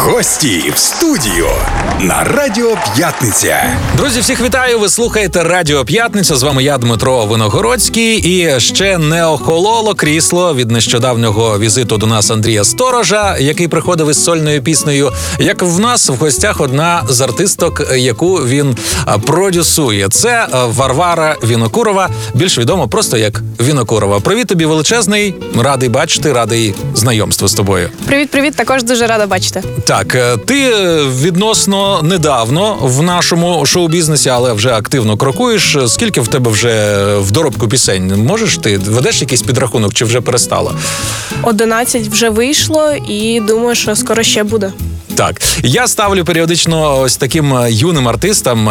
Гості в студію на Радіо П'ятниця. Друзі, всіх вітаю! Ви слухаєте Радіо П'ятниця. З вами я, Дмитро Виногородський. І ще не охололо крісло від нещодавнього візиту до нас Андрія Сторожа, який приходив із сольною піснею. Як в нас в гостях одна з артисток, яку він продюсує. Це Варвара Вінокурова, більш відомо просто як Вінокурова. Привіт тобі величезний, радий бачити, радий знайомству з тобою. Привіт, також дуже рада бачити. Так, ти відносно недавно в нашому шоу-бізнесі, але вже активно крокуєш. Скільки в тебе вже в доробку пісень? Можеш ти? Ведеш якийсь підрахунок чи вже перестала? 11 вже вийшло і думаю, що скоро ще буде. Так, я ставлю періодично ось таким юним артистам,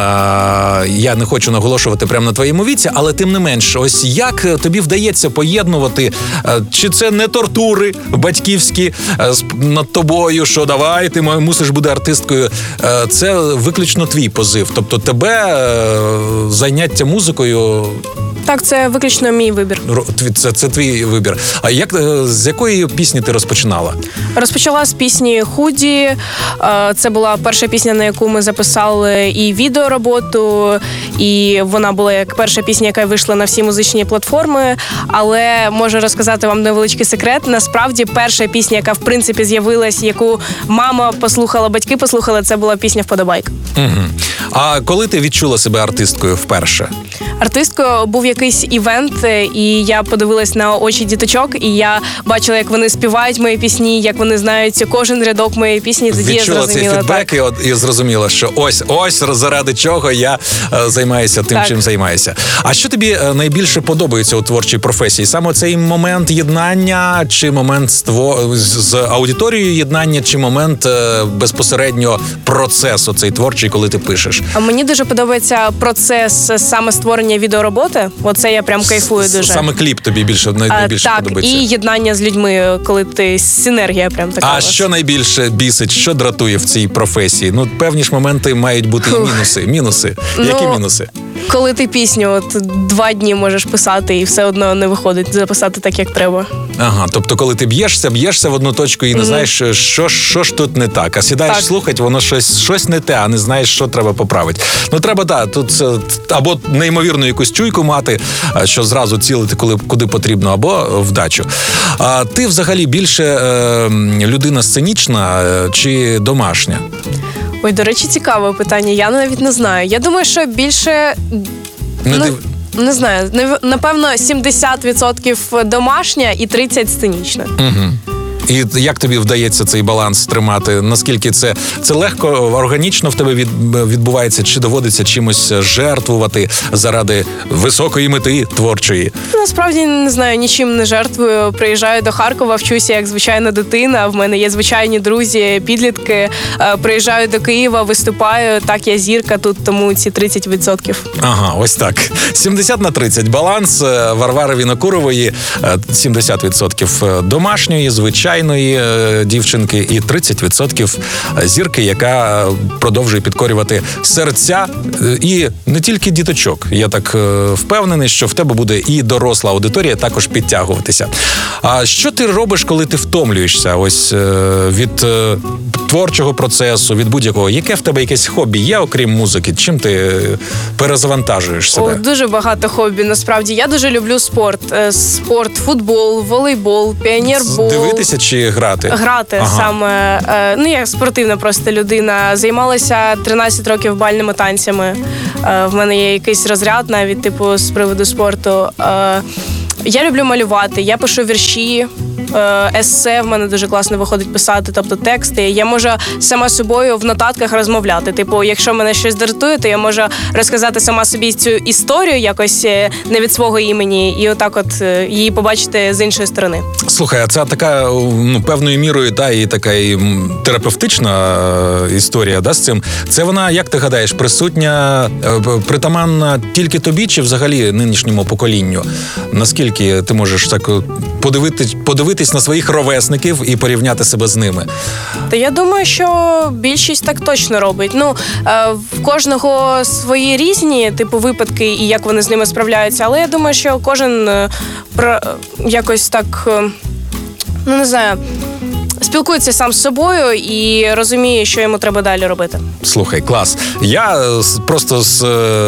я не хочу наголошувати прямо на твоєму віці, але тим не менш, ось як тобі вдається поєднувати, чи це не тортури батьківські над тобою, що давай, ти мусиш бути артисткою, це виключно твій позив, тобто тебе заняття музикою... Так, це виключно мій вибір. Це твій вибір. А з якої пісні ти розпочинала? Розпочала з пісні «Худі». Це була перша пісня, на яку ми записали і відеороботу, і вона була як перша пісня, яка вийшла на всі музичні платформи. Але можу розказати вам невеличкий секрет. Насправді, перша пісня, яка в принципі з'явилась, яку мама послухала, батьки послухали, це була пісня «Вподобайка». Угу. А коли ти відчула себе артисткою вперше? Артисткою був якийсь івент, і я подивилась на очі діточок, і я бачила, як вони співають мої пісні, як вони знають кожен рядок моєї пісні. Тоді відчула я зрозуміла, цей фідбек і зрозуміла, що ось заради чого я займаюся тим, чим займаюся. А що тобі найбільше подобається у творчій професії? Саме цей момент єднання, чи момент з аудиторією єднання, чи момент безпосередньо процесу цей творчий, коли ти пишеш? А мені дуже подобається процес саме створення відеороботи. Оце я прям кайфую дуже. Саме кліп тобі найбільше подобається? Так, і єднання з людьми, коли ти синергія прям така. А що найбільше бісить, що дратує в цій професії? Ну, певні ж моменти мають бути і мінуси. Які мінуси? Коли ти пісню 2 дні можеш писати і все одно не виходить записати так, як треба. Ага, тобто коли ти б'єшся в одну точку і не знаєш, що ж тут не так. А сідаєш слухати, воно щось не те, а не знаєш, що треба поправити. Ну, треба, тут або неймовірну якусь чуйку мати, що зразу цілити, куди потрібно, або вдачу. А ти взагалі більше людина сценічна чи домашня? Ой, до речі, цікаве питання. Я навіть не знаю. Я думаю, що більше... Не знаю. Напевно, 70% домашня і 30% сценічна. Угу. І як тобі вдається цей баланс тримати? Наскільки це легко, органічно в тебе відбувається? Чи доводиться чимось жертвувати заради високої мети творчої? Насправді, не знаю, нічим не жертвую. Приїжджаю до Харкова, вчуся як звичайна дитина. В мене є звичайні друзі, підлітки. Приїжджаю до Києва, виступаю. Так, я зірка тут, тому ці 30%. Ага, ось так. 70/30. Баланс Варвари Вінокурової. 70% домашньої, звичайної дівчинки і 30% зірки, яка продовжує підкорювати серця і не тільки діточок. Я так впевнений, що в тебе буде і доросла аудиторія також підтягуватися. А що ти робиш, коли ти втомлюєшся ось від творчого процесу, від будь-якого? Яке в тебе якесь хобі є, окрім музики? Чим ти перезавантажуєш себе? Дуже багато хобі, насправді. Я дуже люблю спорт. Спорт, футбол, волейбол, піонербол. Дивитися чи грати? Грати саме. Я спортивна просто людина. Займалася 13 років бальними танцями. В мене є якийсь розряд навіть, з приводу спорту. Я люблю малювати, я пишу вірші, есе в мене дуже класно виходить писати, тобто тексти. Я можу сама собою в нотатках розмовляти. Якщо мене щось дратує, то я можу розказати сама собі цю історію якось не від свого імені і отак її побачити з іншої сторони. Слухай, а це така, певною мірою, і така і терапевтична історія, з цим. Це вона, як ти гадаєш, притаманна тільки тобі чи взагалі нинішньому поколінню? Наскільки ти можеш так подивитись на своїх ровесників і порівняти себе з ними? Та я думаю, що більшість так точно робить. В кожного свої різні випадки і як вони з ними справляються, але я думаю, що кожен якось так, не знаю, спілкується сам з собою і розуміє, що йому треба далі робити. Слухай, клас. Я просто з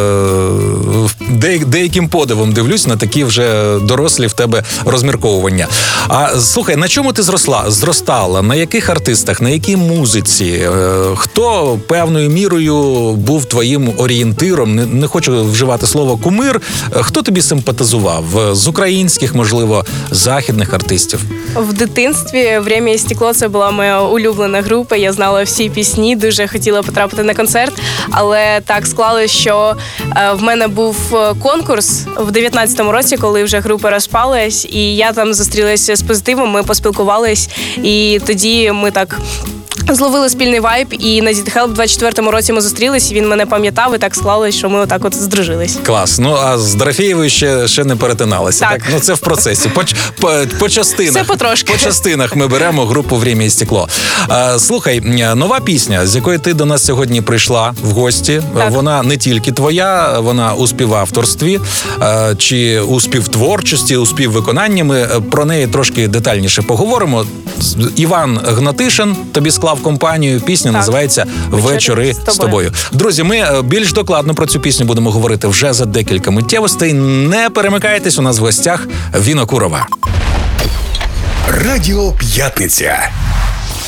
деяким подивом дивлюсь на такі вже дорослі в тебе розмірковування. А слухай, на чому ти зростала? На яких артистах? На якій музиці? Хто певною мірою був твоїм орієнтиром? Не хочу вживати слово кумир. Хто тобі симпатизував? З українських, можливо, західних артистів? В дитинстві «Время і стекло» – це була моя улюблена група. Я знала всі пісні, дуже хотіла потрапити на концерт. Але так склалось, що в мене був конкурс в 19-му році, коли вже група розпалась. І я там зустрілася з позитивом, ми поспілкувались. І тоді ми так зловили спільний вайб, і на Дідхелп в 24-му році ми зустрілись, і він мене пам'ятав, і так склалось, що ми отак от здружились. Клас. Ну, а з Дорофєєвою ще не перетиналися. Так. Ну, це в процесі. По частинах. Все потрошки. По частинах ми беремо групу «Время і стекло». Слухай, нова пісня, з якої ти до нас сьогодні прийшла в гості, так. Вона не тільки твоя, вона у співавторстві, чи у співтворчості, у співвиконанні. Ми про неї трошки детальніше поговоримо. Іван Гнатишин тобі склав компанію. Пісня так. називається «Вечори з тобою». Друзі, ми більш докладно про цю пісню будемо говорити вже за декілька миттєвостей. Не перемикайтесь, у нас в гостях Вінокурова. Радіо П'ятниця.